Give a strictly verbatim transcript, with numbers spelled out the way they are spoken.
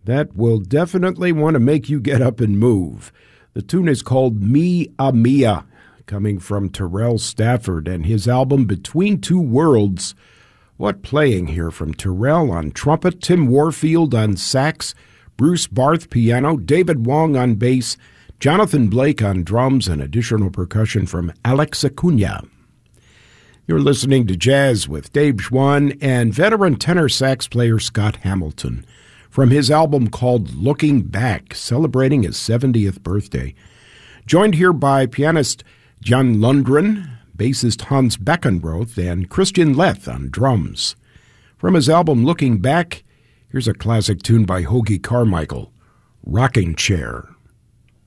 That will definitely want to make you get up and move. The tune is called Me a Mia, coming from Terrell Stafford and his album Between Two Worlds. What playing here from Terrell on trumpet, Tim Warfield on sax, Bruce Barth piano, David Wong on bass, Jonathan Blake on drums, and additional percussion from Alex Acuna. You're listening to Jazz with Dave Schwann and veteran tenor sax player Scott Hamilton from his album called Looking Back, celebrating his seventieth birthday. Joined here by pianist Jan Lundgren, bassist Hans Beckenroth, and Christian Leth on drums. From his album Looking Back, here's a classic tune by Hoagy Carmichael, Rocking Chair.